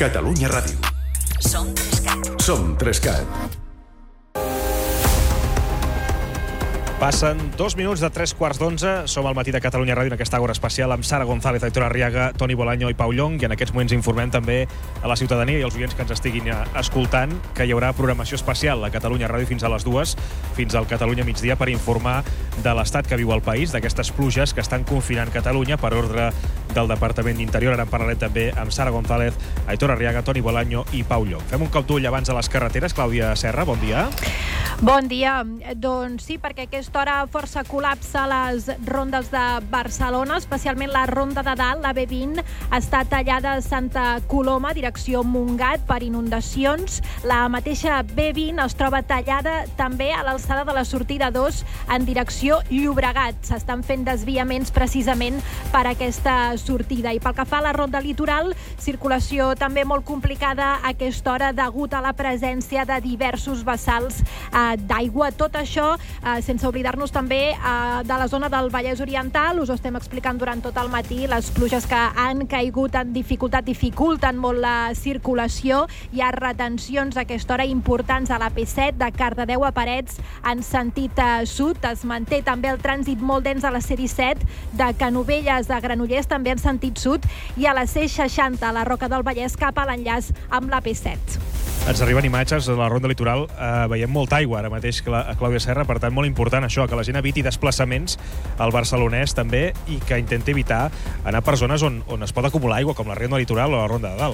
Catalunya Ràdio. Som 3CAT. Som 3CAT. Passen 2 minuts de 3:15. Som al matí de Catalunya Ràdio en aquesta hora especial amb Sara González, Aitor Arriaga, Toni Bolaño i Pau Llong. I en aquests moments informem també a la ciutadania i als oients que ens estiguin escoltant que hi haurà programació especial a Catalunya Ràdio fins a les 2, fins al Catalunya migdia, per informar de l'estat que viu el país, d'aquestes pluges que estan confinant Catalunya per ordre del Departament d'Interior. Ara en parlarem també amb Sara González, Aitor Arriaga, Toni Bolaño i Pau Llong. Fem un cop d'ull abans a les carreteres. Clàudia Serra, bon dia. Bon dia. Doncs sí, perquè aquesta hora força col·lapsa les rondes de Barcelona, especialment la ronda de dalt, la B20, està tallada a Santa Coloma, direcció Montgat, per inundacions. La mateixa B20 es troba tallada també a l'alçada de la sortida 2 en direcció Llobregat. S'estan fent desviaments precisament per aquesta sortida. I pel que fa a la ronda litoral, circulació també molt complicada a aquesta hora degut a la presència de diversos vessals d'aigua. Tot això sense oblidar-nos també de la zona del Vallès Oriental. Us ho estem explicant durant tot el matí. Les pluges que han caigut dificulten molt la circulació. Hi ha retencions a aquesta hora importants a la P7 de Cardedeu a Parets en sentit sud. Es manté també el trànsit molt dens a la C17 de Canovelles a Granollers, també en sentit sud, i a la C60 a la Roca del Vallès cap a l'enllaç amb la P7. Ens arriben imatges de la ronda litoral. Veiem molta aigua ara mateix, a Clàudia Serra, per tant molt important això, que la gent eviti desplaçaments al barcelonès també i que intenti evitar anar per zones on es pot acumular aigua, com la ronda litoral o la ronda de dalt.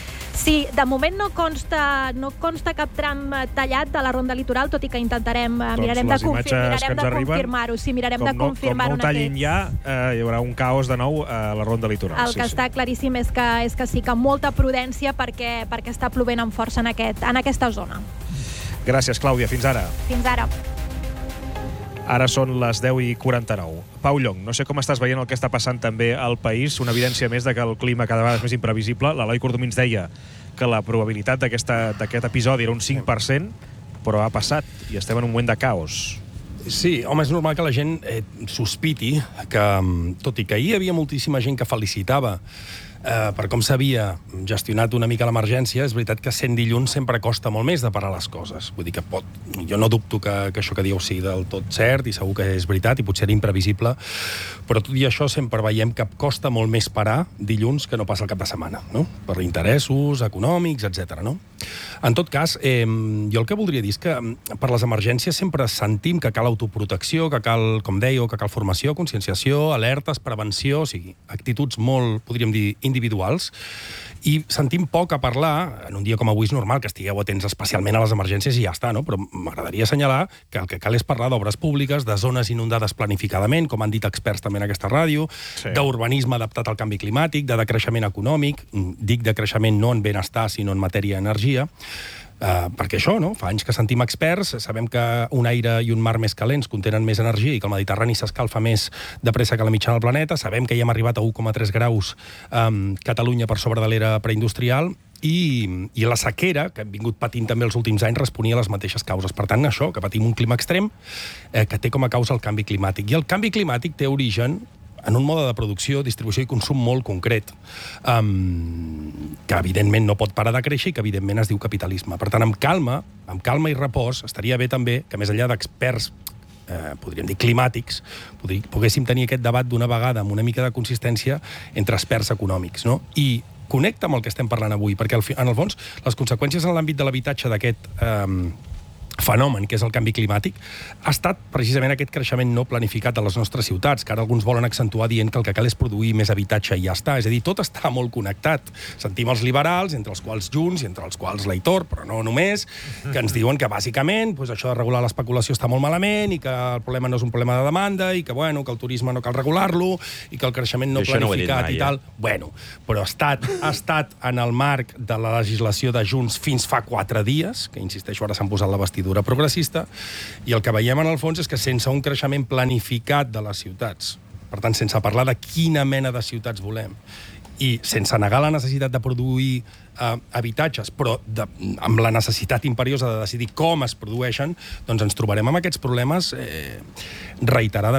Sí, de moment no consta cap tram tallat de la ronda litoral, tot i que mirarem de confirmar-ho. Sí, mirarem de confirmar-ho. Com no tallin ja, hi haurà un caos de nou a la ronda litoral. El que està claríssim és que sí, que molta prudència perquè està plovent amb força en aquesta zona. Gràcies, Clàudia. Fins ara. Fins ara. Ara són les 10:49. Pau Llong, no sé com estàs veient el que està passant també al país, una evidència més de que el clima cada vegada és més imprevisible. L'Eloi Cordomins deia que la probabilitat d'aquest episodi era un 5%, però ha passat i estem en un moment de caos. Sí, home, és normal que la gent sospiti que, tot i que ahir hi havia moltíssima gent que felicitava per com s'havia gestionat una mica l'emergència, és veritat que sent dilluns sempre costa molt més de parar les coses. Vull dir que jo no dubto que això que dieu sigui del tot cert i segur que és veritat i potser era imprevisible, però tot i això sempre veiem que costa molt més parar dilluns que no passa el cap de setmana, no? Per interessos econòmics, etc. no? En tot cas, jo el que voldria dir és que per les emergències sempre sentim que cal autoprotecció, que cal, com dèieu, que cal formació, conscienciació, alertes, prevenció, o sigui, actituds molt, podríem dir, individuals, i sentim poc a parlar, en un dia com avui és normal que estigueu atents especialment a les emergències i ja està, no? Però m'agradaria assenyalar que el que cal és parlar d'obres públiques, de zones inundades planificadament, com han dit experts també en aquesta ràdio, sí, d'urbanisme adaptat al canvi climàtic, de decreixement econòmic, dic decreixement no en benestar, sinó en matèria d'energia, perquè això, no? Fa anys que sentim experts, sabem que un aire i un mar més calents contenen més energia i que el Mediterrani s'escalfa més de pressa que la mitjana del planeta, sabem que ja hem arribat a 1,3 graus Catalunya per sobre de l'era preindustrial, i la sequera, que hem vingut patint també els últims anys, responia a les mateixes causes. Per tant, això, que patim un clima extrem que té com a causa el canvi climàtic. I el canvi climàtic té origen en un mode de producció, distribució i consum molt concret, que evidentment no pot parar de créixer i que evidentment es diu capitalisme. Per tant, amb calma i repòs, estaria bé també que més enllà d'experts podríem dir climàtics, poguéssim tenir aquest debat d'una vegada amb una mica de consistència entre experts econòmics, no? I connecta amb el que estem parlant avui, perquè en el fons les conseqüències en l'àmbit de l'habitatge d'aquest fenomen, que és el canvi climàtic, ha estat precisament aquest creixement no planificat de les nostres ciutats, que ara alguns volen accentuar dient que el que cal és produir més habitatge i ja està. És a dir, tot està molt connectat. Sentim els liberals, entre els quals Junts i entre els quals l'Aitor, però no només, que ens diuen que bàsicament això de regular l'especulació està molt malament i que el problema no és un problema de demanda i que, bueno, que el turisme no cal regular-lo i que el creixement no planificat i tal. Bueno, però ha estat en el marc de la legislació de Junts fins fa 4 dies, que insisteixo, ara s'han posat la vestidura progressista, i el que veiem en el fons és que sense un creixement planificat de les ciutats, per tant, sense parlar de quina mena de ciutats volem, i sense negar la necessitat de produir habitatges, però amb la necessitat imperiosa de decidir com es produeixen, doncs ens trobarem amb aquests problemes reiteradament.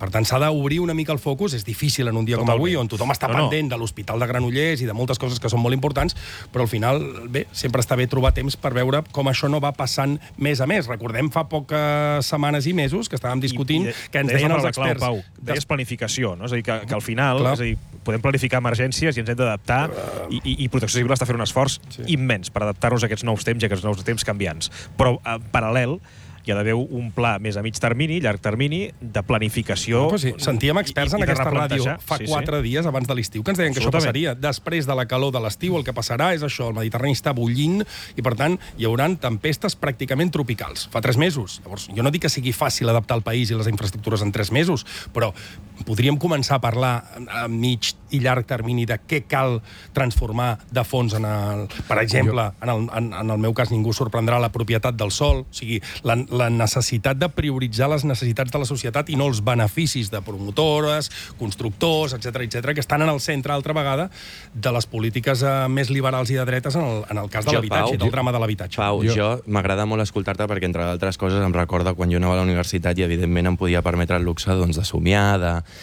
Per tant, s'ha d'obrir una mica el focus. És difícil en un dia com avui, on tothom està pendent de l'Hospital de Granollers i de moltes coses que són molt importants, però al final, bé, sempre està bé trobar temps per veure com això no va passant més a més. Recordem fa poques setmanes i mesos que estàvem discutint que ens deien els experts... Pau, deies planificació, no? És a dir, que al final és a dir, podem planificar emergències i ens hem d'adaptar i Protecció Civil està fent un esforç immens per adaptar-nos a aquests nous temps i a aquests nous temps canviants. Però, en paral·lel, hi ha d'haver un pla més a mig termini, llarg termini, de planificació... Sentíem experts en aquesta ràdio fa 4 dies abans de l'estiu que ens deien que això passaria. Després de la calor de l'estiu el que passarà és això, el Mediterrani està bullint i, per tant, hi haurà tempestes pràcticament tropicals. Fa 3 mesos. Llavors, jo no dic que sigui fàcil adaptar el país i les infraestructures en 3 mesos, però podríem començar a parlar a mig i llarg termini de què cal transformar de fons per exemple, en el meu cas ningú sorprendrà la propietat del sòl, o sigui, la necessitat de prioritzar les necessitats de la societat i no els beneficis de promotores, constructors, etc que estan en el centre, altra vegada, de les polítiques més liberals i de dretes en el cas de l'habitatge, del drama de l'habitatge. Pau, m'agrada molt escoltar-te perquè, entre d'altres coses, em recorda quan jo anava a la universitat i, evidentment, em podia permetre el luxe de somiar,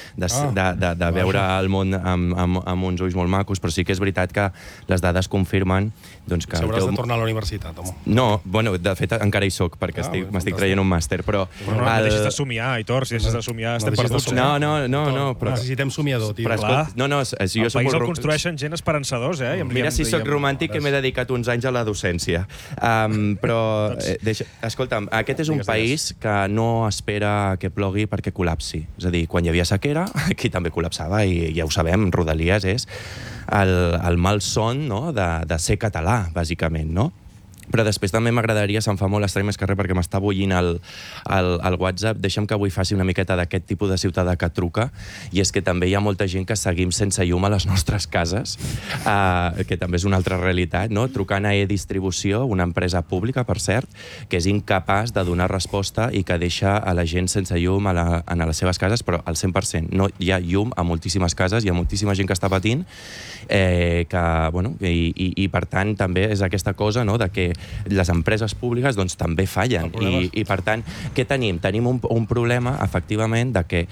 de veure el món amb uns ulls molt macos, però sí que és veritat que les dades confirmen que... S'hauràs de tornar a la universitat, home. No, bueno, de fet, encara hi soc, perquè m'estic traient un màster, però... No deixis de somiar, Aitor, si deixis de somiar estem perduts. No, però... Necessitem somiador, tio. El país el construeixen gent esperançadors, eh? Mira, si sóc romàntic, que m'he dedicat uns anys a la docència. Però, escolta'm, aquest és un país que no espera que plogui perquè col·lapsi. És a dir, quan hi havia sequera, aquí també col·lapsava, i ja ho sabem, Rodalies és el malson de ser català, bàsicament, no? Però després també m'agradaria, se'm fa molt estrany més que res perquè m'està bullint el WhatsApp, deixa'm que avui faci una miqueta d'aquest tipus de ciutadà que truca, i és que també hi ha molta gent que seguim sense llum a les nostres cases, que també és una altra realitat, no? Trucant a E-Distribució, una empresa pública, per cert, que és incapaç de donar resposta i que deixa a la gent sense llum a les seves cases, però al 100%. No hi ha llum a moltíssimes cases, hi ha moltíssima gent que està patint, i per tant també és aquesta cosa, no?, de que les empreses públiques doncs també fallen i per tant, què tenim? Tenim un problema, efectivament, de que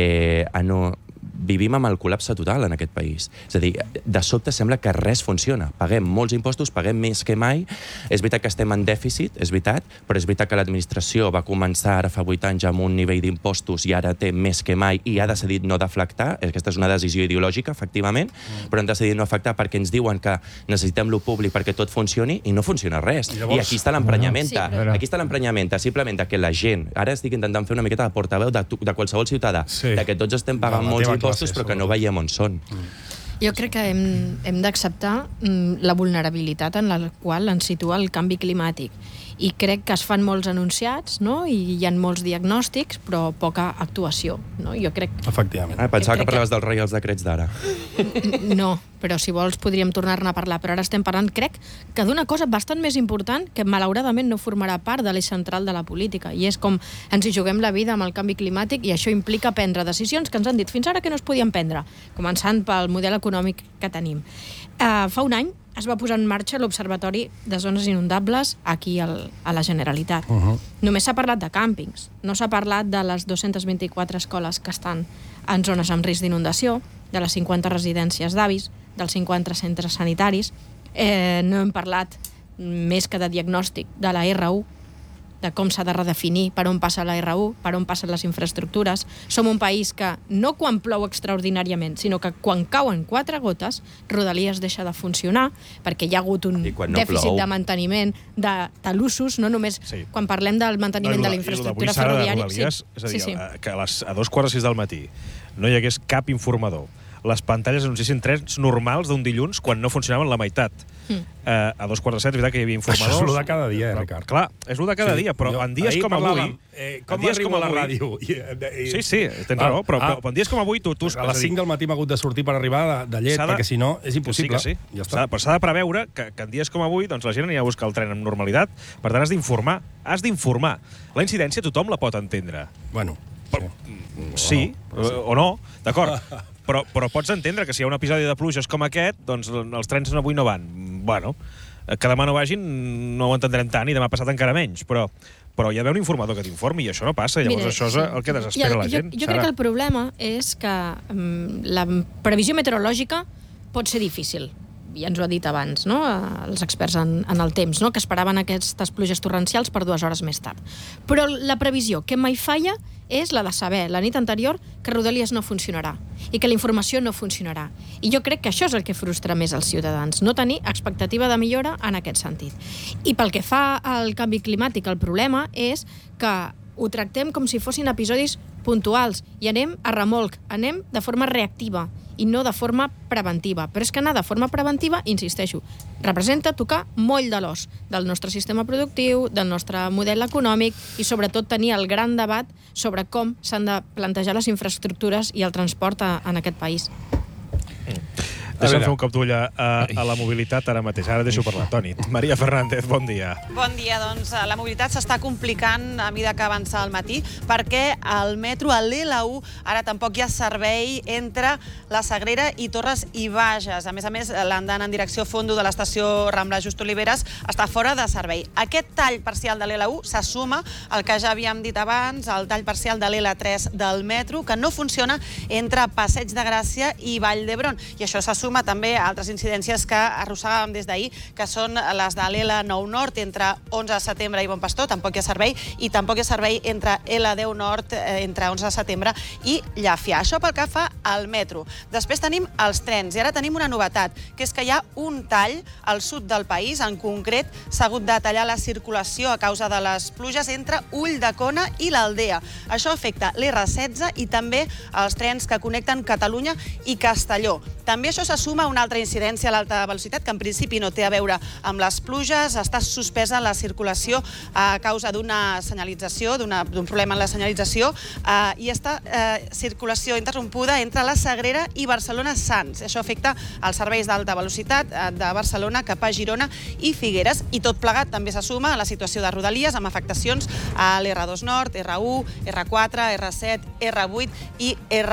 vivim amb el col·lapse total en aquest país. És a dir, de sobte sembla que res funciona. Paguem molts impostos, paguem més que mai. És veritat que estem en dèficit, és veritat, però és veritat que l'administració va començar ara fa 8 anys amb un nivell d'impostos i ara té més que mai i ha decidit no deflactar. Aquesta és una decisió ideològica, efectivament, però han decidit no afectar perquè ens diuen que necessitem lo públic perquè tot funcioni i no funciona res. I aquí està l'emprenyamenta. Aquí està l'emprenyamenta, simplement que la gent... Ara estic intentant fer una miqueta de portaveu de qualsevol ciutadà, de que tots estem pagant molts impostos però que no veiem on són. Jo crec que hem d'acceptar la vulnerabilitat en la qual ens situa el canvi climàtic. I crec que es fan molts enunciats, no? I hi ha molts diagnòstics, però poca actuació, no? Jo crec... Efectivament. Pensava que parlaves dels reials decrets d'ara. No, però si vols podríem tornar-ne a parlar, però ara estem parlant, crec, que d'una cosa bastant més important que malauradament no formarà part de l'eix central de la política, i és com ens hi juguem la vida amb el canvi climàtic, i això implica prendre decisions que ens han dit fins ara que no es podien prendre, començant pel model econòmic que tenim. Fa un any es va posar en marxa l'Observatori de Zones Inundables aquí a la Generalitat. Només s'ha parlat de càmpings, no s'ha parlat de les 224 escoles que estan en zones amb risc d'inundació, de les 50 residències d'avis, dels 50 centres sanitaris. No hem parlat més que de diagnòstic de la R1, de com s'ha de redefinir per on passa la R1, per on passen les infraestructures. Som un país que no quan plou extraordinàriament, sinó que quan cauen 4 gotes, Rodalies deixa de funcionar, perquè hi ha hagut un dèficit de manteniment de talussos, no només quan parlem del manteniment de la infraestructura ferroviària. És a dir, que a 2:45 del matí no hi hagués cap informador. Les pantalles anunciessin trens normals d'un dilluns quan no funcionaven la meitat. A 2:45 és veritat que hi havia informadors. Això és el de cada dia, Ricard. Clar, és el de cada dia, però en dies com avui... Com arribo a la ràdio? Sí, tens raó, però en dies com avui tu... A les 5 del matí m'ha hagut de sortir per arribar de llet, perquè si no és impossible. Però s'ha de preveure que en dies com avui la gent anirà a buscar el tren amb normalitat, per tant has d'informar. La incidència tothom la pot entendre. Bueno, sí, o no, d'acord. Però pots entendre que si hi ha un episodi de pluges com aquest, doncs els trens avui no van. Bueno, que demà no vagin no ho entendrem tant i demà passat encara menys, però però hi ha d'haver un informador que t'informi, i això no passa. Llavors això és el que desespera la gent. Jo crec que el problema és que la previsió meteorològica pot ser difícil. Ja ens ho ha dit abans, no? Els experts en el temps, no? Que esperaven aquestes pluges torrencials per 2 hores més tard. Però la previsió que mai falla és la de saber la nit anterior que Rodalies no funcionarà i que la informació no funcionarà. I jo crec que això és el que frustra més els ciutadans, no tenir expectativa de millora en aquest sentit. I pel que fa al canvi climàtic, el problema és que ho tractem com si fossin episodis puntuals i anem a remolc, anem de forma reactiva i no de forma preventiva. Però és que anar de forma preventiva, insisteixo, representa tocar moll de l'os del nostre sistema productiu, del nostre model econòmic i sobretot tenir el gran debat sobre com s'han de plantejar les infraestructures i el transport en aquest país. Deixa'm fer un cop d'ull a la mobilitat ara mateix. Ara deixo parlar, Toni. Maria Fernández, bon dia. Bon dia, doncs la mobilitat s'està complicant a mesura que avança el matí perquè al metro, a l'L1, ara tampoc hi ha servei entre la Sagrera i Torres i Bages. A més, l'andana en direcció Fondo de l'estació Rambla Just Oliveres està fora de servei. Aquest tall parcial de l'L1 se suma al que ja havíem dit abans, el tall parcial de l'L3 del metro, que no funciona entre Passeig de Gràcia i Vall d'Hebron. I això se suma també a altres incidències que arrossegàvem des d'ahir, que són les de l'L9 Nord entre 11 de setembre i Bon Pastor, tampoc hi ha servei, i tampoc hi ha servei entre L10 Nord entre 11 de setembre i Llàfia. Això pel que fa al metro. Després tenim els trens, i ara tenim una novetat, que és que hi ha un tall al sud del país, en concret s'ha hagut de tallar la circulació a causa de les pluges entre Ulldecona i l'Aldea. Això afecta l'R16 i també els trens que connecten Catalunya i Castelló. També això se suma a una altra incidència a l'alta velocitat, que en principi no té a veure amb les pluges. Està suspesa la circulació a causa d'una senyalització, d'un problema en la senyalització, i està circulació interrompuda entre la Sagrera i Barcelona-Sants. Això afecta els serveis d'alta velocitat de Barcelona cap a Girona i Figueres. I tot plegat també se suma a la situació de Rodalies, amb afectacions a l'R2 Nord, R1, R4, R7, R8 i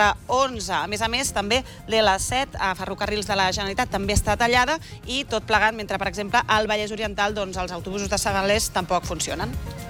R11. A més, també l'L7 a Ferrocarrils de la Generalitat també està tallada i tot plegat, mentre, per exemple, al Vallès Oriental els autobusos de Sagalers tampoc funcionen.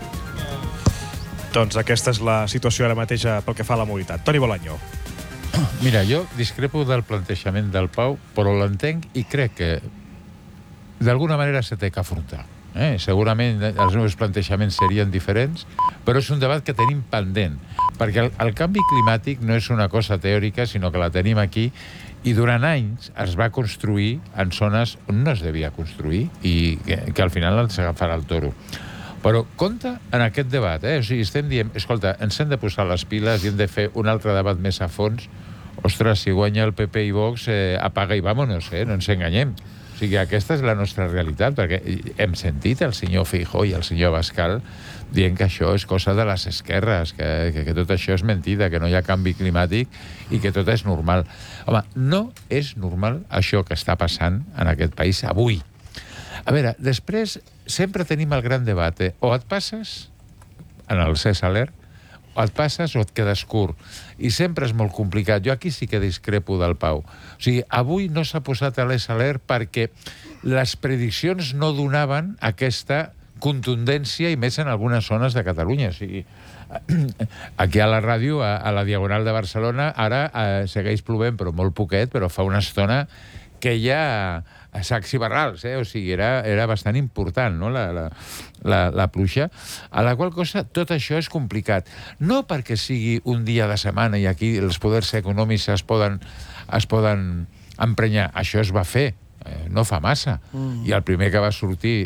Doncs aquesta és la situació ara mateix pel que fa a la mobilitat. Toni Bolaño. Mira, jo discrepo del plantejament del Pau, però l'entenc i crec que d'alguna manera se té que afrontar. Segurament els meus plantejaments serien diferents, però és un debat que tenim pendent, perquè el canvi climàtic no és una cosa teòrica, sinó que la tenim aquí, i durant anys es va construir en zones on no es devia construir i que al final ens agafarà el toro. Però compte en aquest debat, O sigui, estem dient, escolta, ens hem de posar les piles i hem de fer un altre debat més a fons. Ostres, si guanya el PP i Vox, apaga i vámonos, no ens enganyem. O sigui, aquesta és la nostra realitat, perquè hem sentit el senyor Feijóo i el senyor Abascal dient que això és cosa de les esquerres, que tot això és mentida, que no hi ha canvi climàtic i que tot és normal. Home, no és normal això que està passant en aquest país avui. A veure, després sempre tenim el gran debat, o et passes en el CESALER, o et passes o et quedes curt. I sempre és molt complicat. Jo aquí sí que discrepo del Pau. O sigui, avui no s'ha posat a l'ESALER perquè les prediccions no donaven aquesta contundència, i més en algunes zones de Catalunya. O sigui, aquí a la ràdio, a la Diagonal de Barcelona, ara segueix plovent, però molt poquet, però fa una estona que hi ha sacs i barrals, o sigui, era bastant important, no?, la pluja, a la qual cosa tot això és complicat. No perquè sigui un dia de setmana i aquí els poders econòmics es poden emprenyar. Això es va fer, no fa massa. I el primer que va sortir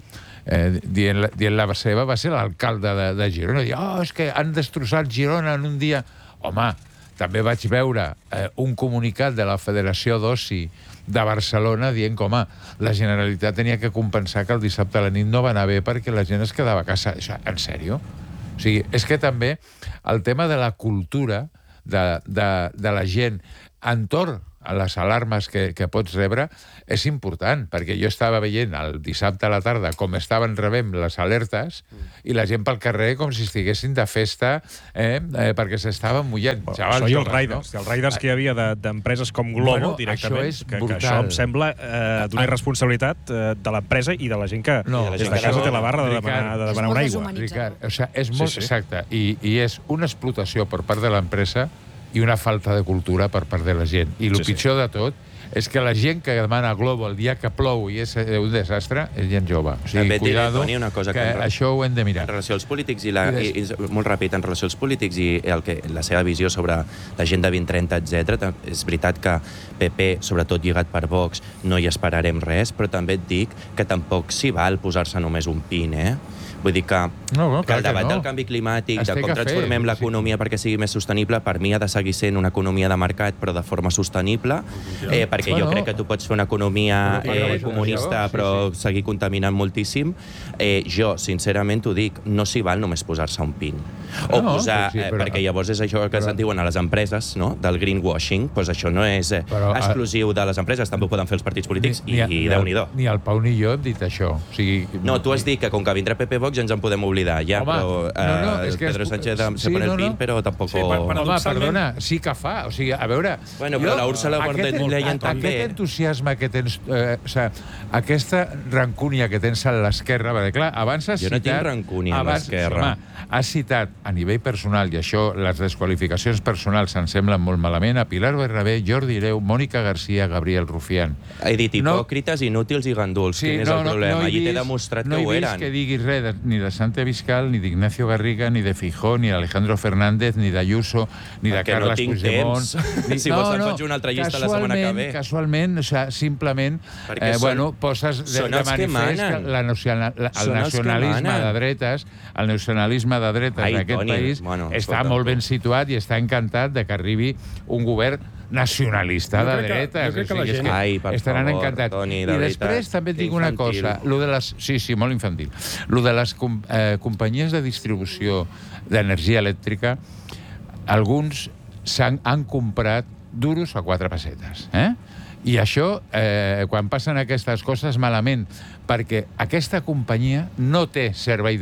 dient la seva va ser l'alcalde de Girona. És que han destrossat Girona en un dia. Home, també vaig veure un comunicat de la Federació d'Oci de Barcelona dient que, home, la Generalitat tenia que compensar que el dissabte a la nit no va anar bé perquè la gent es quedava a casa. Això, en sèrio? O sigui, és que també el tema de la cultura de la gent entorn les alarmes que pots rebre, és important, perquè jo estava veient el dissabte a la tarda com estaven rebent les alertes i la gent pel carrer com si estiguessin de festa perquè s'estaven mullant. Això i els riders. Els riders que hi havia d'empreses com Globo, directament, que això em sembla d'una irresponsabilitat de l'empresa i de la gent que des de casa té la barra de demanar una aigua. Ricard, és molt exacte, i és una explotació per part de l'empresa i una falta de cultura per part de la gent. I el pitjor de tot és que la gent que demana Globo el dia que plou i és un desastre és gent jove. O sigui, cuidado, que això ho hem de mirar. En relació als polítics molt ràpid, en relació als polítics i la seva visió sobre la gent de 20-30, etc. És veritat que PP, sobretot lligat per Vox, no hi esperarem res, però també et dic que tampoc s'hi val posar-se només un pin, Vull dir que el debat del canvi climàtic, de com transformem l'economia perquè sigui més sostenible, per mi ha de seguir sent una economia de mercat, però de forma sostenible, perquè jo crec que tu pots fer una economia comunista però seguir contaminant moltíssim. Jo, sincerament, t'ho dic, no s'hi val només posar-se un pin. O posar, perquè llavors és això que se'n diuen a les empreses, del greenwashing, doncs això no és exclusiu de les empreses, també ho poden fer els partits polítics i Déu-n'hi-do. Ni el Pau ni jo hem dit això. No, tu has dit que com que vindrà PP Vox ja ens en podem oblidar, però Pedro Sánchez se pone el pin, però tampoc... Home, perdona, sí que fa. O sigui, a veure... Bueno, però la Úrsula von der Leyen també... Aquest entusiasme que tens... Aquesta rancúnia que tens a l'esquerra, perquè clar, abans has citat... Jo no tinc rancúnia a l'esquerra. Has citat a nivell personal, i això, les desqualificacions personals em semblen molt malament, a Pilar Bernabé, Jordi Hereu, Mònica García, Gabriel Rufián. He dit hipòcrites, inútils i ganduls. Quin és el problema? I t'he demostrat que ho eren. No he vist que diguis res ni de Santi Abascal, ni d'Ignacio Garriga, ni de Feijóo, ni d'Alejandro Fernández, ni d'Ayuso, ni de Carles Puigdemont. Si vols en faig una altra llista la setmana que ve. Casualment, simplement, poses de manifest el nacionalisme de dretes, el nacionalisme de dretes en aquest país està molt ben situat i està encantat de que arribi un govern nacionalista de dretes. Jo crec que la gent... Estaran encantats. I després també et dic una cosa. Sí, molt infantil. Lo de les companyies de distribució d'energia elèctrica, alguns han comprat duros a 4 pessetes. I això, quan passen aquestes coses, malament, perquè aquesta companyia no té servei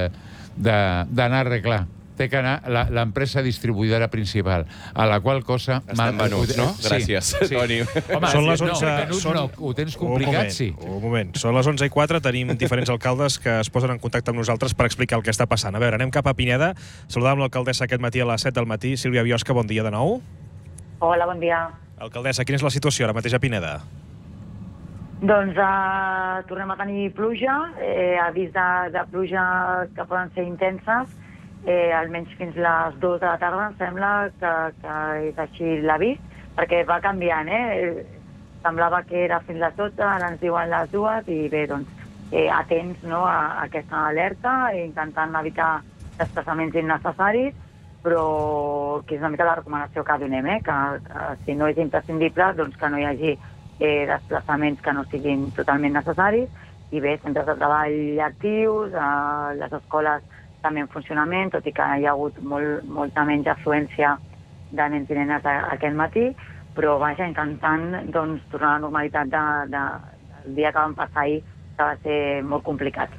d'anar a arreglar. Té que anar l'empresa distribuïdora principal, a la qual cosa... Estan venuts, no? Gràcies, Toni. Home, són les 11... Ho tens complicat, sí. Un moment. Són les 11:04, tenim diferents alcaldes que es posen en contacte amb nosaltres per explicar el que està passant. A veure, anem cap a Pineda. Saludàvem l'alcaldessa aquest matí a les 7 del matí. Sílvia Biosca, bon dia de nou. Hola, bon dia. Alcaldessa, quina és la situació ara mateix a Pineda? Doncs tornem a tenir pluja, avís de pluja que poden ser intenses, almenys fins les 2 de la tarda, em sembla que és així l'avís, perquè va canviant, Semblava que era fins les 12, ara ens diuen les 2, i bé, doncs, atents a aquesta alerta, intentant evitar desplaçaments innecessaris, però que és una mica la recomanació que donem, que si no és imprescindible, doncs que no hi hagi desplaçaments que no siguin totalment necessaris, i bé, centres de treball actius, les escoles també en funcionament, tot i que hi ha hagut molta menys afluència de nens i nenes aquest matí, però vaja, intentant doncs, tornar a la normalitat del dia que vam passar ahir, que va ser molt complicat.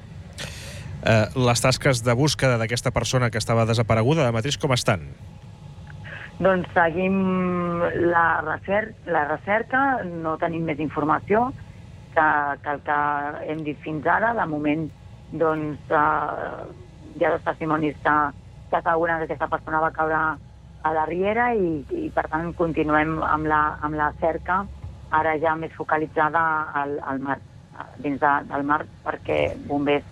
Les tasques de búsqueda d'aquesta persona que estava desapareguda, ara mateix com estan? Doncs seguim la recerca, no tenim més informació que el que hem dit fins ara. De moment, doncs, hi ha 2 testimonis que asseguren que aquesta persona va caure a la riera i per tant, continuem amb la cerca, ara ja més focalitzada al mar, dins del mar, perquè bombers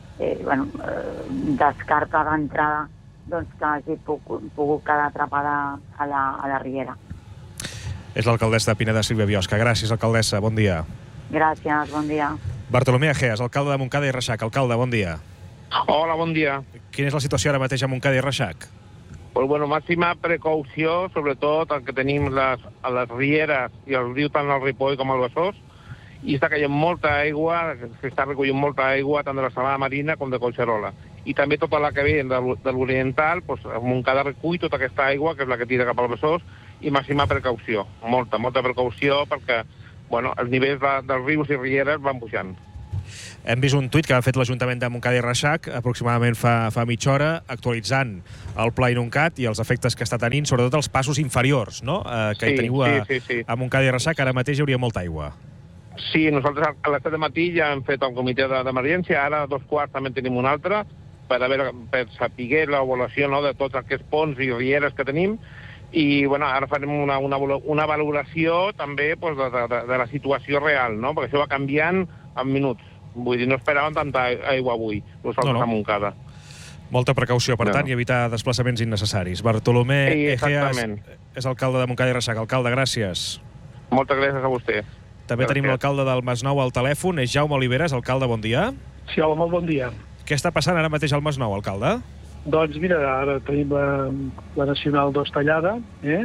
descarta d'entrada doncs, que hagi pogut quedar atrapada a la riera. És l'alcaldessa de Pineda, Sílvia Biosca. Gràcies, alcaldessa. Bon dia. Gràcies, bon dia. Bartolomé Ageas, alcalde de Montcada i Reixac. Alcalde, bon dia. Hola, bon dia. Quina és la situació ara mateix a Montcada i Reixac? Pues bueno, màxima precaució, sobretot el que tenim a les rieres i el riu tant al Ripoll com al Besòs, i està caient molta aigua, s'està recollint molta aigua tant de la Salada Marina com de Collserola. I també tota la que ve de l'oriental, doncs Montcada recull tota aquesta aigua, que és la que tira cap al Besòs, i màxima precaució, molta precaució, perquè els nivells dels rius i rieres van pujant. Hem vist un tuit que ha fet l'Ajuntament de Montcada i Reixac aproximadament fa mitja hora, actualitzant el Pla Inuncat i els efectes que està tenint, sobretot els passos inferiors, no? Que hi teniu a Montcada i Reixac, ara mateix hi hauria molta aigua. Sí, nosaltres a les 7 de matí ja hem fet el comitè d'emergència, ara a 2:15 també tenim un altre, per saber l'avaluació de tots aquests ponts i rieres que tenim, i ara farem una valoració també de la situació real, no? Perquè això va canviant en minuts. Vull dir, no esperàvem tanta aigua avui, nosaltres a Montcada. Molta precaució, per tant, i evitar desplaçaments innecessaris. Bartolomé Egea és alcalde de Montcada i Reixac. Alcalde, gràcies. Moltes gràcies a vostè. També tenim l'alcalde del Masnou al telèfon, és Jaume Oliveres. Alcalde, bon dia. Sí, hola, molt bon dia. Què està passant ara mateix al Masnou, alcalde? Doncs mira, ara tenim la Nacional 2 tallada,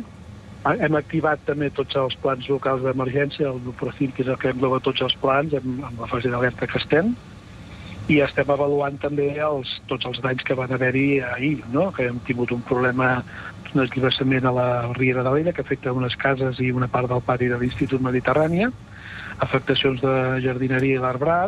Hem activat també tots els plans locals d'emergència, el Nuprofil, que és el que engloba tots els plans, amb la fase d'alerta que estem, i estem avaluant també tots els danys que van haver-hi ahir, no? Que hem tingut un problema de desglaçament a la Riera de l'Ella, que afecta unes cases i una part del pati de l'Institut Mediterrània, afectacions de jardineria i l'arbrat,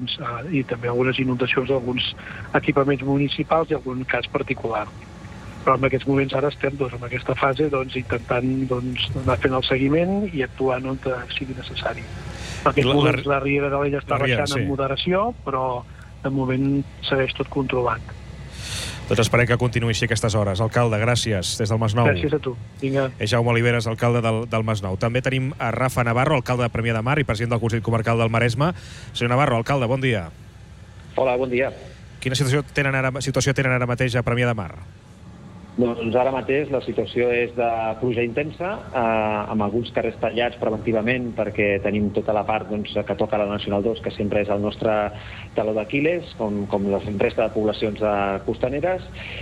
i també algunes inundacions d'alguns equipaments municipals i algun cas particular. Però en aquests moments ara estem en aquesta fase intentant anar fent el seguiment i actuant on sigui necessari. En aquests moments la Riera de l'Ella està baixant en moderació, però de moment segueix tot controlat. Doncs esperem que continuï així aquestes hores. Alcalde, gràcies, des del Masnou. Gràcies a tu. Vinga. És Jaume Oliveres, alcalde del Masnou. També tenim a Rafa Navarro, alcalde de Premià de Mar i president del Consell Comarcal del Maresme. Senyor Navarro, alcalde, bon dia. Hola, bon dia. Quina situació tenen ara mateix a Premià de Mar? Doncs ara mateix la situació és de pluja intensa, amb alguns carrers tallats preventivament perquè tenim tota la part que toca la Nacional 2, que sempre és el nostre taló d'Aquil·les, com la resta de poblacions costaneres,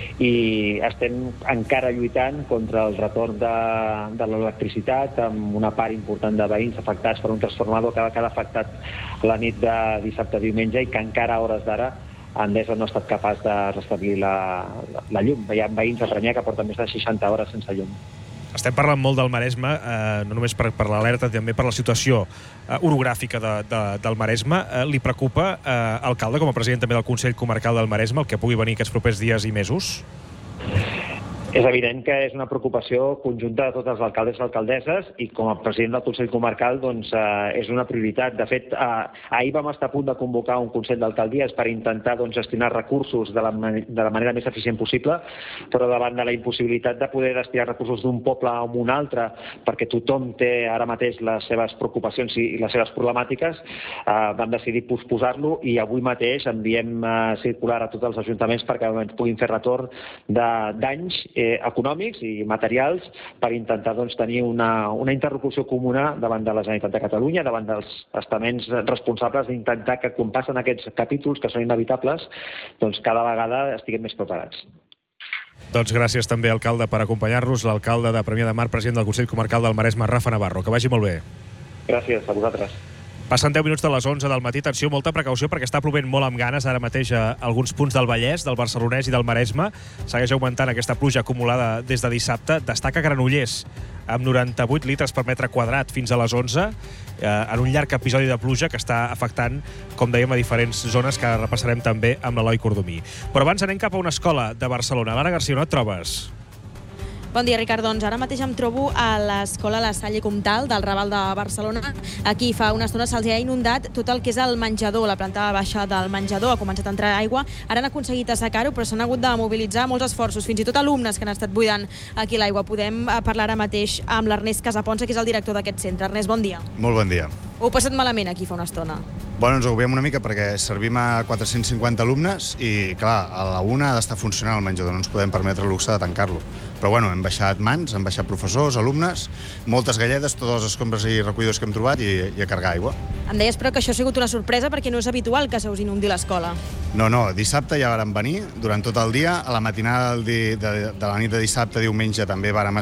i estem encara lluitant contra el retorn de l'electricitat, amb una part important de veïns afectats per un transformador que ha afectat la nit de dissabte a diumenge i que encara a hores d'ara Endesa no ha estat capaç de restablir la llum. Hi ha veïns a Premià que porten més de 60 hores sense llum. Estem parlant molt del Maresme, no només per l'alerta, també per la situació orogràfica del Maresme. Li preocupa, alcalde, com a president també del Consell Comarcal del Maresme, el que pugui venir aquests propers dies i mesos? És evident que és una preocupació conjunta de tots els alcaldes i alcaldesses i com a president del Consell Comarcal és una prioritat. De fet, ahir vam estar a punt de convocar un Consell d'Alcaldies per intentar gestionar recursos de la manera més eficient possible, però davant de la impossibilitat de poder destinar recursos d'un poble a un altre, perquè tothom té ara mateix les seves preocupacions i les seves problemàtiques, vam decidir posposar-lo i avui mateix enviem circular a tots els ajuntaments perquè puguin fer retorn de danys econòmics i materials per intentar tenir una interlocució comuna davant de la Generalitat de Catalunya, davant dels estaments responsables d'intentar que quan passen aquests capítols que són inevitables, cada vegada estiguem més preparats. Doncs gràcies també, alcalde, per acompanyar-nos, l'alcalde de Premià de Mar, president del Consell Comarcal del Maresme, Rafa Navarro. Que vagi molt bé. Gràcies a vosaltres. Passen 10 minuts de les 11 del matí. Atenció, molta precaució, perquè està plovent molt amb ganes ara mateix a alguns punts del Vallès, del Barcelonès i del Maresme. Segueix augmentant aquesta pluja acumulada des de dissabte. Destaca Granollers, amb 98 litres per metre quadrat fins a les 11, en un llarg episodi de pluja que està afectant, com dèiem, a diferents zones que repassarem també amb l'Eloi Cordomí. Però abans anem cap a una escola de Barcelona. L'Anna Garcia, on et trobes? Bon dia, Ricard. Doncs ara mateix em trobo a l'escola La Salle Comtal del Raval de Barcelona. Aquí fa una estona se'ls ha inundat tot el que és el menjador, la planta baixa del menjador. Ha començat a entrar aigua. Ara han aconseguit assecar-ho, però s'han hagut de mobilitzar molts esforços, fins i tot alumnes que han estat buidant aquí l'aigua. Podem parlar ara mateix amb l'Ernest Casaponsa, que és el director d'aquest centre. Ernest, bon dia. Molt bon dia. Ho heu passat malament aquí fa una estona? Bueno, ens agobiam una mica perquè servim a 450 alumnes i, clar, a la una ha d'estar funcionant el menjador, no ens podem permetre el luxe de tancar-lo. Però, bueno, hem baixat mans, hem baixat professors, alumnes, moltes galledes, totes les escombres i recollidors que hem trobat i a carregar aigua. Em deies, però, que això ha sigut una sorpresa perquè no és habitual que se us inundi l'escola. No, dissabte ja vàrem venir durant tot el dia. A la matinada de la nit de dissabte, diumenge, també van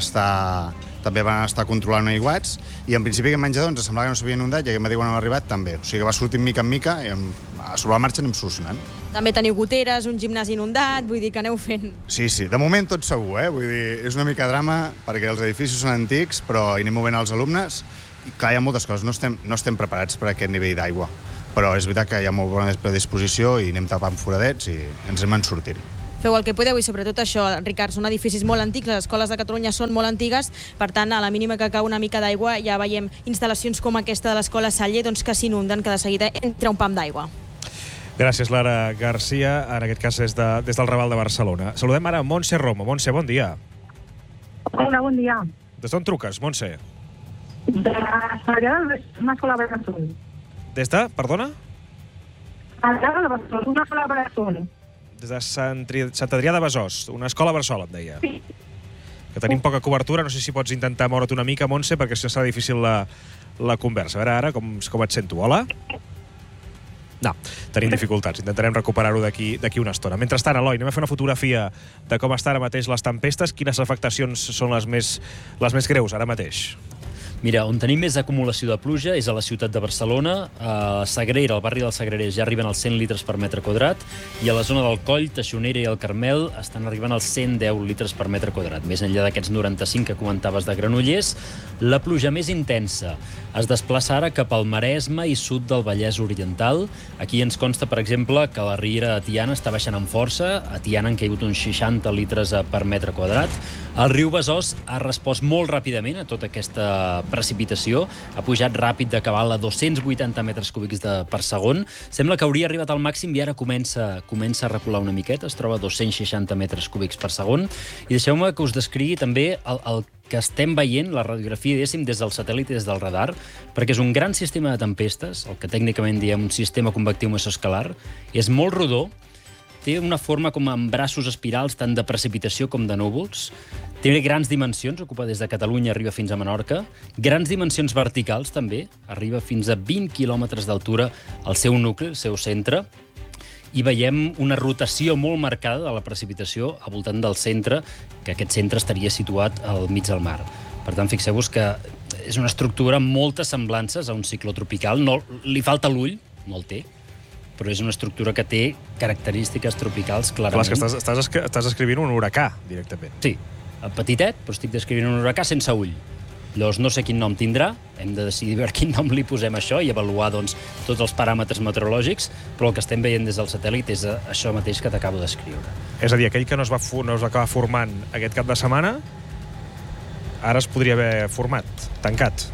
estar controlant aiguats i en principi aquest menjador ens semblava que no s'havia inundat i aquest matí quan hem arribat també. O sigui que va sortir mica en mica i sobre la marxa anem solucionant. També teniu goteres, un gimnàs inundat, vull dir que aneu fent... Sí, de moment tot segur, Vull dir, és una mica drama perquè els edificis són antics, però hi anem movent els alumnes. I clar, hi ha moltes coses, no estem preparats per a aquest nivell d'aigua. Però és veritat que hi ha molt bona predisposició i anem tapant foradets i ens hem en sortit. Feu el que podeu i sobretot això, Ricard, són edificis molt antics, les escoles de Catalunya són molt antigues, per tant, a la mínima que cau una mica d'aigua ja veiem instal·lacions com aquesta de l'escola Saller doncs, que s'inunden, que de seguida entra un pam d'aigua. Gràcies, Lara Garcia, en aquest cas des del Raval de Barcelona. Saludem ara Montse Romo. Montse, bon dia. Hola, bon dia. Des d'on truques, Montse? De Sagrada, una escola Bressol. Des de, perdona? Sagrada de Bressol, una escola Bressol. Des de Sant Adrià de Besòs, una escola Bressol, em deia. Sí. Que tenim poca cobertura, no sé si pots intentar moure't una mica, Montse, perquè si no serà difícil la conversa. A veure ara com et sento. Hola? No, tenim dificultats. Intentarem recuperar-ho d'aquí una estona. Mentrestant, Eloi, anem a fer una fotografia de com estan ara mateix les tempestes. Quines afectacions són les més greus ara mateix? Mira, on tenim més acumulació de pluja és a la ciutat de Barcelona. A Sagrera, al barri del Sagrera, ja arriben als 100 litres per metre quadrat, i a la zona del Coll, Taxonera i el Carmel estan arribant als 110 litres per metre quadrat. Més enllà d'aquests 95 que comentaves de Granollers, la pluja més intensa es desplaça ara cap al Maresme i sud del Vallès Oriental. Aquí ens consta, per exemple, que la riera de Tiana està baixant amb força. A Tiana han caigut uns 60 litres per metre quadrat. El riu Besòs ha respost molt ràpidament a tota aquesta precipitació. Ha pujat ràpid de cabal a 280 metres cúbics per segon. Sembla que hauria arribat al màxim i ara comença a recular una miqueta. Es troba a 260 metres cúbics per segon. I deixeu-me que us descrigui també el que estem veient, la radiografia, diguéssim, des del satèl·lit i des del radar, perquè és un gran sistema de tempestes, el que tècnicament diem un sistema convectiu mesoescalar. És molt rodó, té una forma com amb braços espirals tant de precipitació com de núvols, té grans dimensions, ocupa des de Catalunya, arriba fins a Menorca, grans dimensions verticals també, arriba fins a 20 quilòmetres d'altura al seu nucli, al seu centre, i veiem una rotació molt marcada de la precipitació al voltant del centre, que aquest centre estaria situat al mig del mar. Per tant, fixeu-vos que és una estructura amb moltes semblances a un cicló tropical. No, li falta l'ull, no el té, però és una estructura que té característiques tropicals clarament. Clar, és que estàs escrivint un huracà, directament. Sí, petitet, però estic descrivint un huracà sense ull. Llavors no sé quin nom tindrà, hem de decidir veure quin nom li posem a això i avaluar doncs, tots els paràmetres meteorològics, però el que estem veient des del satèl·lit és això mateix que t'acabo d'escriure. És a dir, aquell que no es va acabar formant aquest cap de setmana, ara es podria haver format, tancat.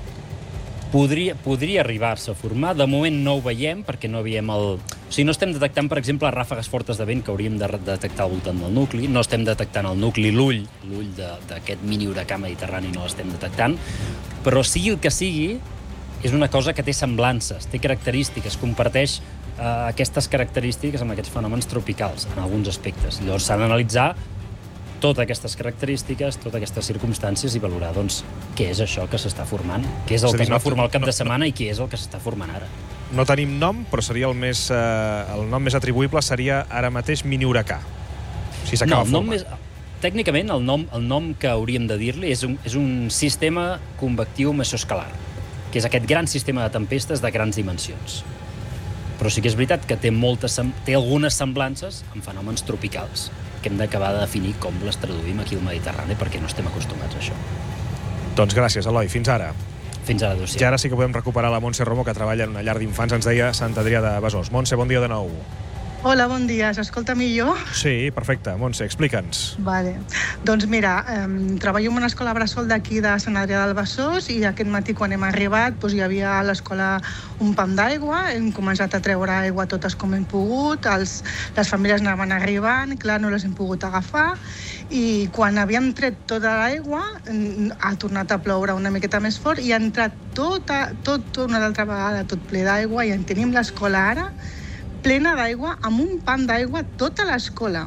Podria arribar-se a formar. De moment no ho veiem, perquè no veiem O sigui, no estem detectant, per exemple, ràfegues fortes de vent que hauríem de detectar al voltant del nucli, no estem detectant el nucli, l'ull d'aquest mini huracà mediterrani no l'estem detectant, però sigui el que sigui, és una cosa que té semblances, té característiques, comparteix aquestes característiques amb aquests fenòmens tropicals, en alguns aspectes. Llavors s'han d'analitzar totes aquestes característiques, totes aquestes circumstàncies i valorar, doncs, què és això que s'està formant, què és el que es va formar al cap de setmana i què és el que s'està formant ara. No tenim nom, però seria el nom més atribuïble seria ara mateix mini huracà, si s'acaba formant. Tècnicament, el nom que hauríem de dir-li és un sistema convectiu mesoescalar, que és aquest gran sistema de tempestes de grans dimensions. Però sí que és veritat que té algunes semblances amb fenòmens tropicals, que hem d'acabar de definir com les traduïm aquí al Mediterrani, perquè no estem acostumats a això. Doncs gràcies, Eloi. Fins ara. Fins ara, adéu-siau. I ara sí que podem recuperar la Montse Romo, que treballa en una llar d'infants, ens deia Sant Adrià de Besòs. Montse, bon dia de nou. Hola, bon dia. S'escolta millor? Sí, perfecte. Montse, explica'ns. Vale. Doncs mira, treballo en una escola bressol d'aquí de Sant Adrià del Besòs i aquest matí quan hem arribat doncs, hi havia a l'escola un pam d'aigua, hem començat a treure aigua totes com hem pogut, les famílies anaven arribant, clar, no les hem pogut agafar i quan havíem tret tota l'aigua ha tornat a ploure una miqueta més fort i ha entrat tot una altra vegada, tot ple d'aigua i en tenim l'escola ara plena d'aigua, amb un pam d'aigua, tota l'escola.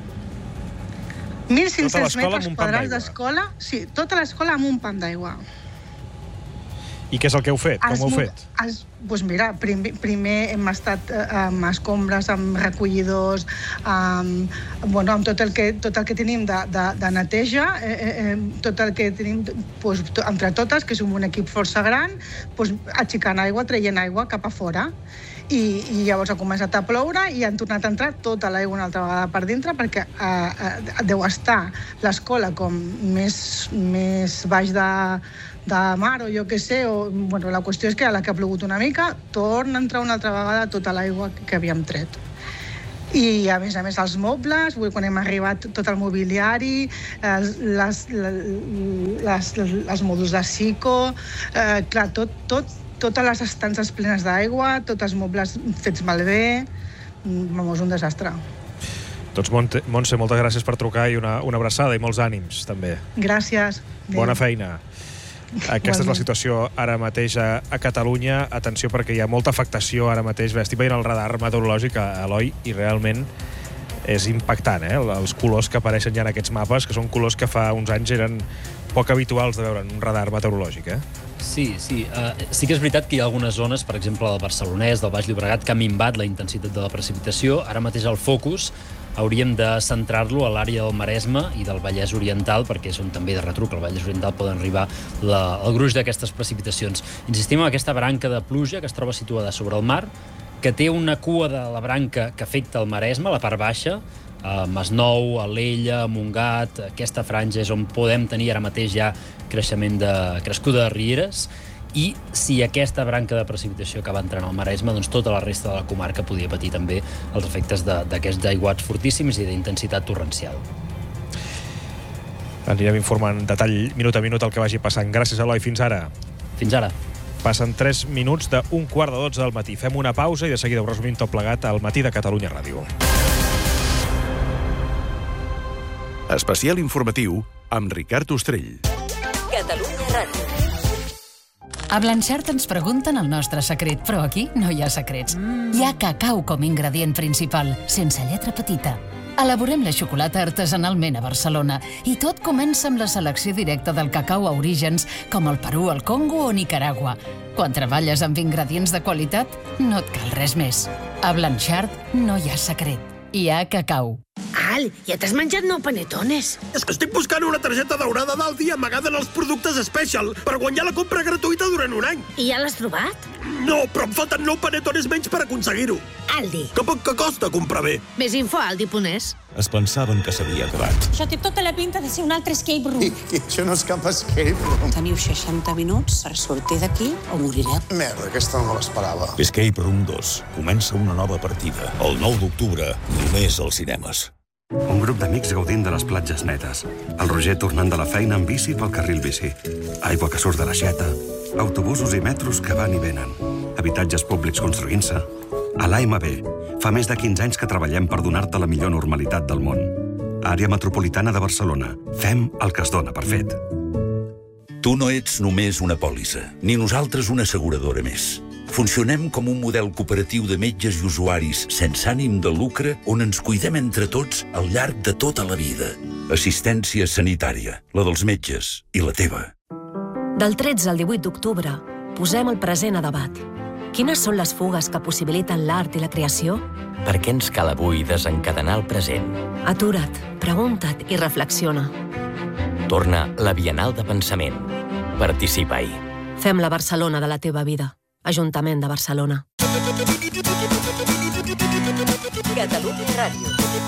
1.500 metres quadrats d'escola, sí, tota l'escola amb un pam d'aigua. I què és el que heu fet? Com ho heu fet? doncs mira, primer hem estat amb escombres, amb recollidors, amb tot el que tenim de neteja, tot el que tenim entre totes, que som un equip força gran, aixecant aigua, traient aigua cap a fora. I llavors ha començat a ploure i han tornat a entrar tota l'aigua una altra vegada per dintre perquè deu estar l'escola com més baix de mar o jo què sé. La qüestió és que a la que ha plogut una mica torna a entrar una altra vegada tota l'aigua que havíem tret. I, a més, els mobles, quan hem arribat tot el mobiliari, els mòduls de psico, clar, totes les estances plenes d'aigua, tots els mobles fets malbé, és un desastre. Doncs, Montse, moltes gràcies per trucar i una abraçada i molts ànims, també. Gràcies. Bona feina. Aquesta és la situació ara mateix a Catalunya. Atenció, perquè hi ha molta afectació ara mateix. Estic veient el radar meteorològic a Eloi i realment és impactant, els colors que apareixen ja en aquests mapes, que són colors que fa uns anys eren poc habituals de veure en un radar meteorològic, Sí. Sí que és veritat que hi ha algunes zones, per exemple, del Barcelonès, del Baix Llobregat, que ha minvat la intensitat de la precipitació. Ara mateix el focus hauríem de centrar-lo a l'àrea del Maresme i del Vallès Oriental, perquè són també de retruc. Al Vallès Oriental poden arribar el gruix d'aquestes precipitacions. Insistim en aquesta branca de pluja que es troba situada sobre el mar, que té una cua de la branca que afecta el Maresme, la part baixa, Masnou, Alella, Montgat, aquesta franja és on podem tenir ara mateix ja crescuda de rieres, i si aquesta branca de precipitació acaba entrant al Maresme, doncs tota la resta de la comarca podria patir també els efectes d'aquests aiguats fortíssims i d'intensitat torrencial. Anirem informant en detall minut a minut el que vagi passant. Gràcies, Eloi. Fins ara. Fins ara. Passen 3 minuts d'un quart de 12 del matí. Fem una pausa i de seguida ho resumim tot plegat al Matí de Catalunya Ràdio. Especial informatiu amb Ricard Ostrell. Catalunya Ràdio. A Blanchard ens pregunten el nostre secret, però aquí no hi ha secrets. Hi ha cacau com ingredient principal, sense lletra petita. Elaborem la xocolata artesanalment a Barcelona i tot comença amb la selecció directa del cacau a orígens com el Perú, el Congo o Nicaragua. Quan treballes amb ingredients de qualitat, no et cal res més. A Blanchard no hi ha secret. Hi ha cacau. Al, ja t'has menjat 9 panetones. És que estic buscant una targeta daurada d'Aldi amagada en els productes Special per guanyar la compra gratuïta durant un any. I ja l'has trobat? No, però em falten 9 panetones menys per aconseguir-ho. Aldi. Que poc que costa comprar bé. Més info a aldi.es. Es pensaven que s'havia acabat. Això té tota la pinta de ser un altre escape room. I això no és cap escape room. Teniu 60 minuts per sortir d'aquí o morireu. Merda, aquesta no me l'esperava. Escape Room 2. Comença una nova partida. El 9 d'octubre, només als cinemes. Un grup d'amics gaudint de les platges netes. El Roger tornant de la feina en bici pel carril bici. Aigua que surt de l'aixeta. Autobusos i metros que van i venen. Habitatges públics construint-se. A l'AMB, fa més de 15 anys que treballem per donar-te la millor normalitat del món. Àrea Metropolitana de Barcelona. Fem el que es dona per fet. Tu no ets només una pòlissa, ni nosaltres una asseguradora més. Funcionem com un model cooperatiu de metges i usuaris sense ànim de lucre on ens cuidem entre tots al llarg de tota la vida. Assistència sanitària, la dels metges i la teva. Del 13 al 18 d'octubre, posem el present a debat. Quines són les fugues que possibiliten l'art i la creació? Per què ens cal avui desencadenar el present? Atura't, pregunta't i reflexiona. Torna la Bienal de Pensament. Participa-hi. Fem la Barcelona de la teva vida. Ajuntament de Barcelona. Catalunya Ràdio.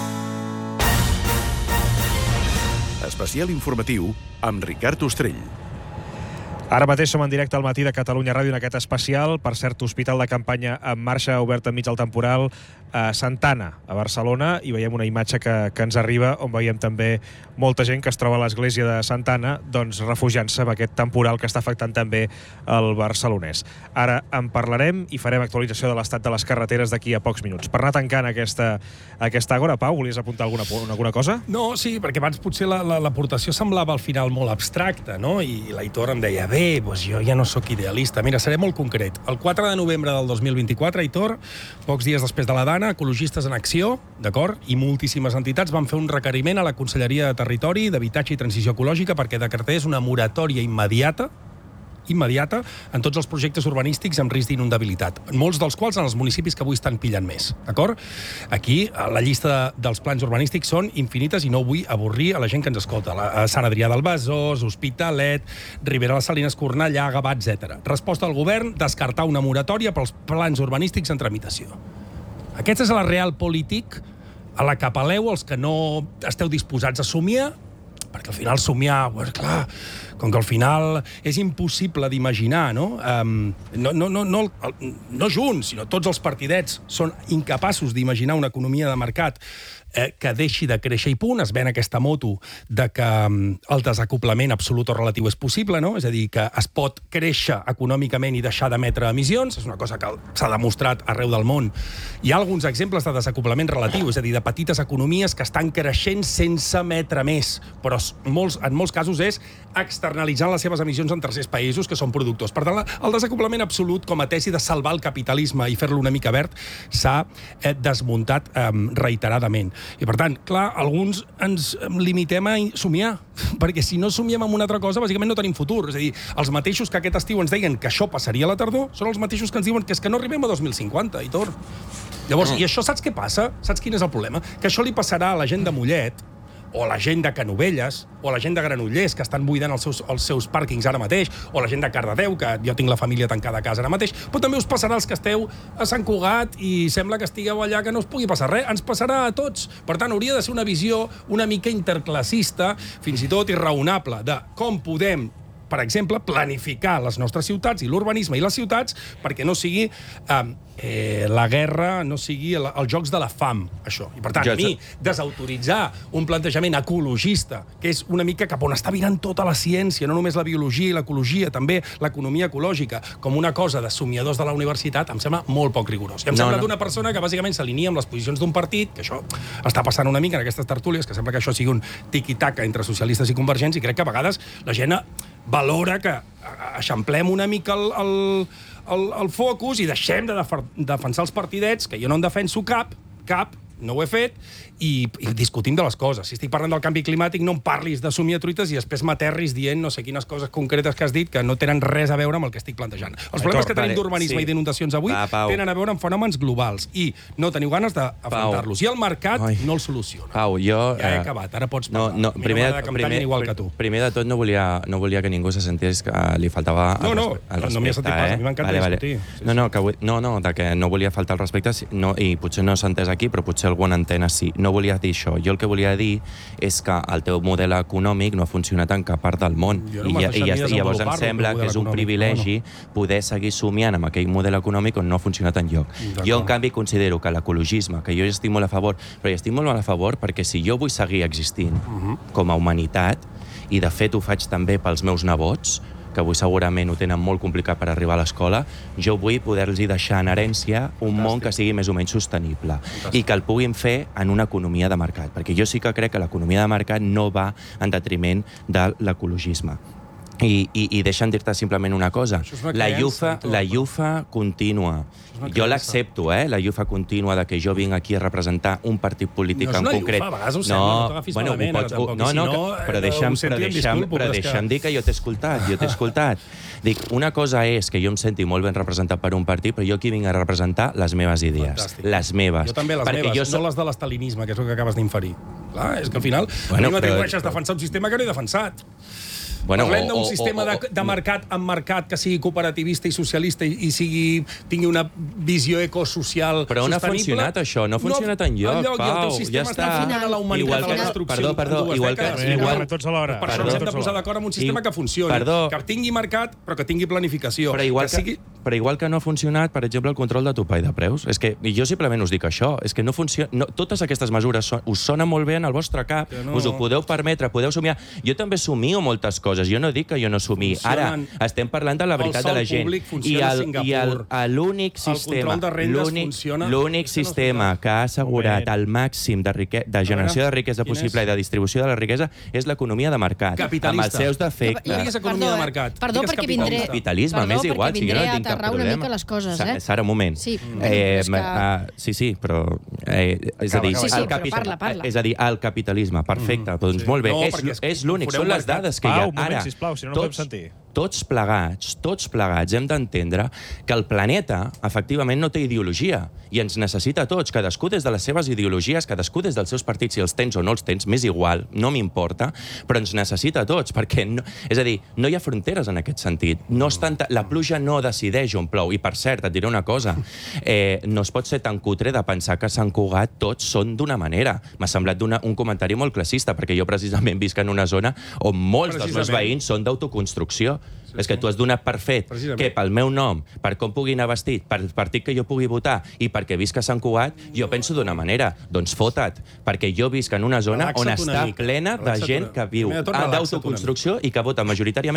Especial informatiu amb Ricard Ostrell. Ara mateix som en directe al Matí de Catalunya Ràdio en aquest especial. Per cert, hospital de campanya en marxa, obert enmig del temporal a Santana, a Barcelona, i veiem una imatge que ens arriba on veiem també molta gent que es troba a l'església de Santana doncs refugiant-se amb aquest temporal que està afectant també el barcelonès. Ara en parlarem i farem actualització de l'estat de les carreteres d'aquí a pocs minuts. Per anar tancant aquesta àgora, Pau, volies apuntar alguna cosa? No, sí, perquè abans potser l'aportació semblava al final molt abstracta, no? I l'Aitor em deia, bé, doncs jo ja no sóc idealista. Mira, seré molt concret. El 4 de novembre del 2024, Aitor, pocs dies després de la Dana, Ecologistes en Acció, d'acord, i moltíssimes entitats van fer un requeriment a la Conselleria de Territori, d'Habitatge i Transició Ecològica perquè decretés una moratòria immediata immediata en tots els projectes urbanístics amb risc d'inundabilitat, molts dels quals en els municipis que avui estan pillant més, d'acord? Aquí, la llista dels plans urbanístics són infinites i no vull avorrir a la gent que ens escolta. Sant Adrià del Besòs, Hospitalet, Ribera de les Salines, Cornellà, Gavà, etc. Resposta del govern, descartar una moratòria pels plans urbanístics en tramitació. Aquest és el real polític a la que apel·leu els que no esteu disposats a somiar, perquè al final somiar, clar, com que al final és impossible d'imaginar, no? No junts, sinó tots els partidets són incapaços d'imaginar una economia de mercat que deixi de créixer i punt. Es ven aquesta moto de que el desacoblament absolut o relatiu és possible, no? És a dir, que es pot créixer econòmicament i deixar d'emetre emissions. És una cosa que s'ha demostrat arreu del món. Hi ha alguns exemples de desacoblament relatiu, és a dir, de petites economies que estan creixent sense emetre més, però en molts casos és externalitzant les seves emissions en tercers països que són productors. Per tant, el desacoblament absolut com a tesi de salvar el capitalisme i fer-lo una mica verd s'ha desmuntat reiteradament. I, per tant, clar, alguns ens limitem a somiar, perquè si no somiem en una altra cosa, bàsicament no tenim futur. És a dir, els mateixos que aquest estiu ens deien que això passaria a la tardor són els mateixos que ens diuen que és que no arribem a 2050, Hitor. Llavors, i això saps què passa? Saps quin és el problema? Que això li passarà a la gent de Mollet, o a la gent de Canovelles, o a la gent de Granollers, que estan buidant els seus pàrquings ara mateix, o a la gent de Cardedeu, que jo tinc la família tancada a casa ara mateix, però també us passarà als que esteu a Sant Cugat i sembla que estigueu allà que no us pugui passar res. Ens passarà a tots. Per tant, hauria de ser una visió una mica interclassista, fins i tot irraonable, de com podem, per exemple, planificar les nostres ciutats i l'urbanisme i les ciutats perquè no sigui la guerra, no sigui els jocs de la fam, això. I, per tant, a mi, desautoritzar un plantejament ecologista, que és una mica cap on està virant tota la ciència, no només la biologia i l'ecologia, també l'economia ecològica, com una cosa de somiadors de la universitat, em sembla molt poc rigorós. I em sembla d'una persona que bàsicament s'alinea amb les posicions d'un partit, que això està passant una mica en aquestes tertúlies, que sembla que això sigui un tiqui-taca entre socialistes i convergents, i crec que a vegades la gent valora que eixamplem una mica el focus i deixem de defensar els partidets, que jo no en defenso cap, no ho he fet, i discutim de les coses. Si estic parlant del canvi climàtic, no em parlis de somiar truites i després m'aterris dient no sé quines coses concretes que has dit que no tenen res a veure amb el que estic plantejant. Els problemes que tenim d'urbanisme i d'inundacions avui tenen a veure amb fenòmens globals i no teniu ganes d'afrontar-los. I el mercat no els soluciona. Pau, jo... Ja he acabat, ara pots parlar. Primer de tot, no volia que ningú se sentés que li faltava el respecte. No m'hi ha sentit pas, a mi m'encanta discutir. No, que no volia faltar el respecte i potser no s'ha entès aquí, però potser alguna antena sí. No volia dir això. Jo el que volia dir és que el teu model econòmic no ha funcionat en cap part del món. I llavors em sembla que és un privilegi poder seguir somiant amb aquell model econòmic on no ha funcionat enlloc. Jo, en canvi, considero que l'ecologisme, que jo hi estic molt a favor, però hi estic molt a favor perquè si jo vull seguir existint com a humanitat, i de fet ho faig també pels meus nebots, que avui segurament ho tenen molt complicat per arribar a l'escola, jo vull poder-los deixar en herència un món que sigui més o menys sostenible i que el puguin fer en una economia de mercat, perquè jo sí que crec que l'economia de mercat no va en detriment de l'ecologisme. I deixa'm dir-te simplement una cosa. La llufa contínua. Jo l'accepto, la llufa contínua de que jo vinc aquí a representar un partit polític en concret. No és una llufa, a vegades ho sembla, no t'agafis malament ara tampoc. Però deixa'm dir que jo t'he escoltat. Dic, una cosa és que jo em senti molt ben representat per un partit, però jo aquí vinc a representar les meves idees. Les meves. Jo també les meves, no les de l'estalinisme, que és el que acabes d'inferir. Clar, és que al final a mi m'atribueixes defensar un sistema que no he defensat. Parlem d'un sistema de mercat amb mercat que sigui cooperativista i socialista i tingui una visió ecosocial sostenible. Però on ha funcionat això? No ha funcionat enlloc, Pau. Ja està. A la humanitat, a la destrucció. Perdó, igual que... Tots alhora. Per això ens hem de posar d'acord amb un sistema que funcioni. Que tingui mercat, però que tingui planificació. Però igual que no ha funcionat, per exemple, el control de topall de preus. És que jo simplement us dic això. És que no funciona... Totes aquestes mesures us sonen molt bé en el vostre cap. Us ho podeu permetre, podeu somiar. Jo també somio moltes coses. Jo no dic que jo no somii. Ara, estem parlant de la veritat de la gent. I l'únic sistema que ha assegurat el màxim de generació de riquesa possible i de distribució de la riquesa és l'economia de mercat. Capitalista. Amb els seus defectes. No digues economia de mercat. Perdó, perquè vindré... Capitalisme, m'és igual, si jo no tinc cap problema. Una mica les coses, Sara, un moment. Sí, però... És a dir, el capitalisme, perfecte, doncs molt bé. És l'únic, són les dades que hi ha. Pau, un moment, sisplau, si no podem sentir. tots plegats hem d'entendre que el planeta, efectivament, no té ideologia i ens necessita a tots, cadascú des de les seves ideologies, cadascú des dels seus partits, si els tens o no els tens, m'és igual, no m'importa, però ens necessita a tots, perquè, és a dir, no hi ha fronteres en aquest sentit. La pluja no decideix on plou, i per cert, et diré una cosa, no es pot ser tan cutre de pensar que a Sant Cugat tots són d'una manera. M'ha semblat un comentari molt classista, perquè jo precisament visc en una zona on molts dels meus veïns són d'autoconstrucció. És que tu has donat per fet que pel meu nom, per com pugui anar vestit, per partit que jo pugui votar i perquè visc a Sant Cugat, jo penso d'una manera. Doncs fota't, perquè jo visc en una zona on està plena de gent que viu d'autoconstrucció i que vota majoritàriament